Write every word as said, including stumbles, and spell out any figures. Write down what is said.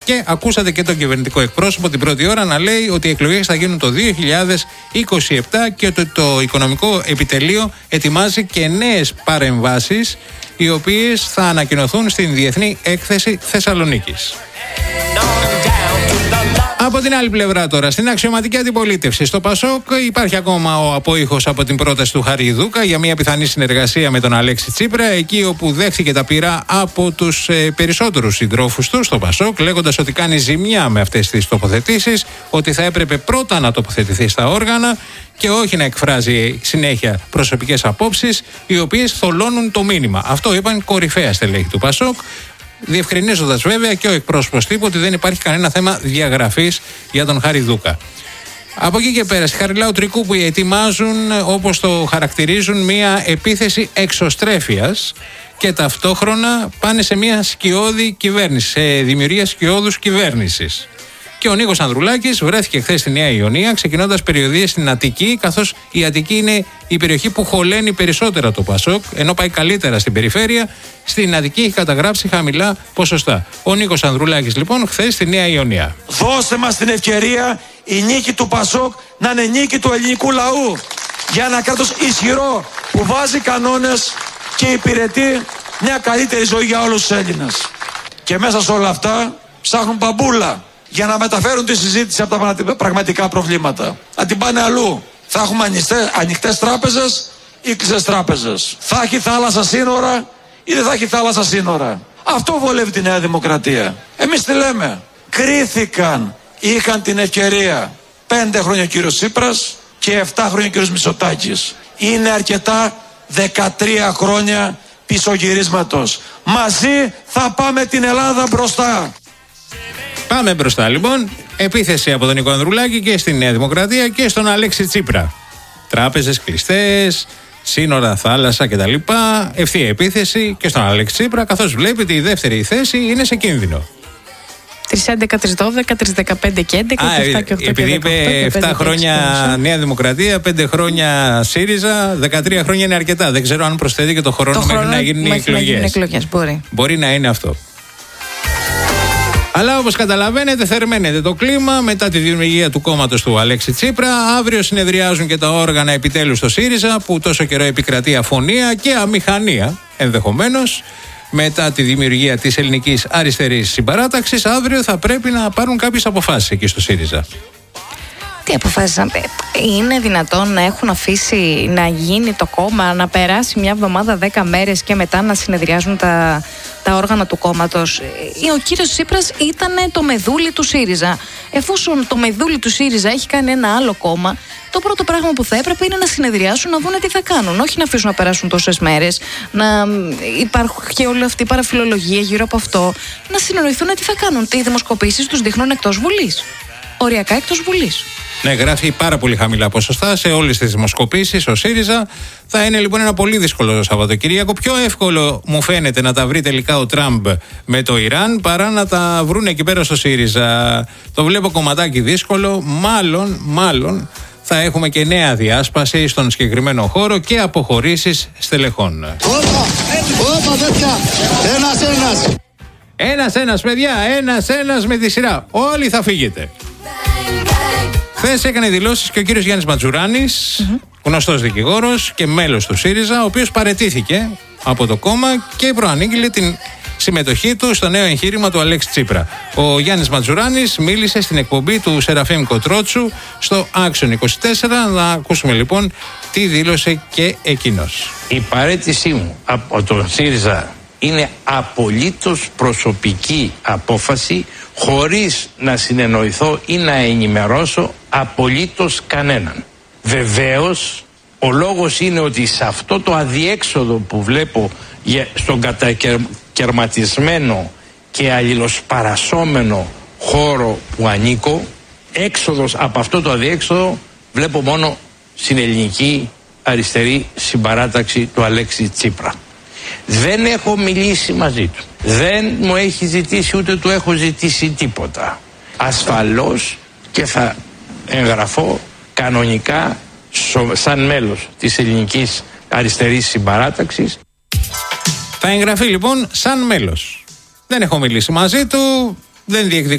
Και ακούσατε και τον κυβερνητικό εκπρόσωπο την πρώτη ώρα να λέει ότι οι εκλογές θα γίνουν το δύο χιλιάδες είκοσι επτά και ότι το Οικονομικό Επιτελείο ετοιμάζει και νέες παρεμβάσεις, οι οποίες θα ανακοινωθούν στην Διεθνή Έκθεση Θεσσαλονίκης. Από την άλλη πλευρά τώρα, στην αξιωματική αντιπολίτευση στο Πασόκ υπάρχει ακόμα ο απόϊχος από την πρόταση του Χαριδούκα για μια πιθανή συνεργασία με τον Αλέξη Τσίπρα, εκεί όπου δέχθηκε τα πυρά από τους ε, περισσότερους συντρόφους του στο Πασόκ, λέγοντας ότι κάνει ζημιά με αυτές τις τοποθετήσεις, ότι θα έπρεπε πρώτα να τοποθετηθεί στα όργανα και όχι να εκφράζει συνέχεια προσωπικές απόψεις, οι οποίες θολώνουν το μήνυμα. Αυτό είπαν κορυφαία στελέχη του Πασόκ, διευκρινίζοντας βέβαια και ο εκπρόσωπος τύπου ότι δεν υπάρχει κανένα θέμα διαγραφής για τον Χαριδούκα. Από εκεί και πέρα, στη Χαριλάου Τρικούπου ετοιμάζουν, όπως το χαρακτηρίζουν, μια επίθεση εξωστρέφειας και ταυτόχρονα πάνε σε μια σκιώδη κυβέρνηση, σε δημιουργία σκιώδους κυβέρνησης. Και ο Νίκος Ανδρουλάκης βρέθηκε χθες στη Νέα Ιωνία, ξεκινώντας περιοδίες στην Αττική, καθώς η Αττική είναι η περιοχή που χωλαίνει περισσότερα το Πασόκ, ενώ πάει καλύτερα στην περιφέρεια. Στην Αττική έχει καταγράψει χαμηλά ποσοστά. Ο Νίκος Ανδρουλάκης λοιπόν χθες στη Νέα Ιωνία. Δώστε μας την ευκαιρία η νίκη του Πασόκ να είναι νίκη του ελληνικού λαού. Για ένα κράτος ισχυρό που βάζει κανόνες και υπηρετεί μια καλύτερη ζωή για όλους τους Έλληνες. Και μέσα σε όλα αυτά ψάχνουν μπαμπούλα για να μεταφέρουν τη συζήτηση από τα πραγματικά προβλήματα. Να την πάνε αλλού. Θα έχουμε ανοιχτές τράπεζες ή κλειστές τράπεζες. Θα έχει θάλασσα σύνορα ή δεν θα έχει θάλασσα σύνορα. Αυτό βολεύει τη Νέα Δημοκρατία. Εμείς τι λέμε. Κρίθηκαν, είχαν την ευκαιρία. Πέντε χρόνια ο κύριος Τσίπρας και εφτά χρόνια ο κύριος Μητσοτάκης. Είναι αρκετά δεκατρία χρόνια πισωγυρίσματος. Μαζί θα πάμε την Ελλάδα μπροστά. Πάμε μπροστά λοιπόν. Επίθεση από τον Νίκο Ανδρουλάκη και στη Νέα Δημοκρατία και στον Αλέξη Τσίπρα. Τράπεζες κλειστές, σύνορα, θάλασσα κτλ. Ευθεία επίθεση και στον Αλέξη Τσίπρα, καθώς βλέπει ότι η δεύτερη θέση είναι σε κίνδυνο. τρεις έντεκα, τρεις δώδεκα, τρεις δεκαπέντε και έντεκα, Α, επτά και οκτώ. Επειδή είπε επτά χρόνια Νέα Δημοκρατία, πέντε χρόνια ΣΥΡΙΖΑ, δεκατρία χρόνια είναι αρκετά. Δεν ξέρω αν προσθέτει και το χρόνο μέχρι να γίνουν οι εκλογές. Μπορεί. Μπορεί να είναι αυτό. Αλλά όπως καταλαβαίνετε, θερμαίνεται το κλίμα μετά τη δημιουργία του κόμματος του Αλέξη Τσίπρα. Αύριο συνεδριάζουν και τα όργανα επιτέλους στο ΣΥΡΙΖΑ, που τόσο καιρό επικρατεί αφωνία και αμηχανία ενδεχομένως. Μετά τη δημιουργία της Ελληνικής Αριστερής Συμπαράταξης, αύριο θα πρέπει να πάρουν κάποιες αποφάσεις εκεί στο ΣΥΡΙΖΑ. Τι αποφάσισαν, είναι δυνατόν να έχουν αφήσει να γίνει το κόμμα, να περάσει μια εβδομάδα, δέκα μέρες και μετά να συνεδριάζουν τα, τα όργανα του κόμματος? Ο κύριος Τσίπρας ήταν το μεδούλι του ΣΥΡΙΖΑ. Εφόσον το μεδούλι του ΣΥΡΙΖΑ έχει κάνει ένα άλλο κόμμα, το πρώτο πράγμα που θα έπρεπε είναι να συνεδριάσουν, να δουν τι θα κάνουν. Όχι να αφήσουν να περάσουν τόσες μέρες, να υπάρχει και όλη αυτή η παραφιλολογία γύρω από αυτό. Να συνεννοηθούν τι θα κάνουν. Οι δημοσκοπήσεις τους δείχνουν εκτός Βουλής. Οριακά εκτός Βουλής. Ναι, γράφει πάρα πολύ χαμηλά ποσοστά σε όλες τις δημοσκοπήσεις ο ΣΥΡΙΖΑ. Θα είναι λοιπόν ένα πολύ δύσκολο Σαββατοκύριακο. Πιο εύκολο μου φαίνεται να τα βρει τελικά ο Τραμπ με το Ιράν παρά να τα βρουν εκεί πέρα στο ΣΥΡΙΖΑ. Το βλέπω κομματάκι δύσκολο. Μάλλον, μάλλον θα έχουμε και νέα διάσπαση στον συγκεκριμένο χώρο και αποχωρήσεις στελεχών. Όπα, όπα τέτοια, ένας ένας. Ένας ένας παιδιά, ένας ένας με τη σειρά. Όλοι θα φύγετε. Χθες έκανε δηλώσεις και ο κύριος Γιάννης Ματζουράνης, mm-hmm. γνωστός δικηγόρος και μέλος του ΣΥΡΙΖΑ, ο οποίος παραιτήθηκε από το κόμμα και προανήγγειλε την συμμετοχή του στο νέο εγχείρημα του Αλέξη Τσίπρα. Ο Γιάννης Ματζουράνης μίλησε στην εκπομπή του Σεραφείμ Κοτρότσου στο Action είκοσι τέσσερα. Να ακούσουμε λοιπόν τι δήλωσε και εκείνος. Η παραίτησή μου από το ΣΥΡΙΖΑ είναι απολύτως προσωπική απόφαση, χωρίς να συνεννοηθώ ή να ενημερώσω απολύτως κανέναν. Βεβαίως, ο λόγος είναι ότι σε αυτό το αδιέξοδο που βλέπω στον κατακαιρματισμένο και αλληλοσπαρασσόμενο χώρο που ανήκω, έξοδος από αυτό το αδιέξοδο βλέπω μόνο στην Ελληνική Αριστερή Συμπαράταξη του Αλέξη Τσίπρα. Δεν έχω μιλήσει μαζί του. Δεν μου έχει ζητήσει, ούτε του έχω ζητήσει τίποτα. Ασφαλώς και θα εγγραφώ κανονικά σαν μέλος της Ελληνικής Αριστερής Συμπαράταξης. Θα εγγραφεί λοιπόν σαν μέλος. Δεν έχω μιλήσει μαζί του, δεν διεκδικώ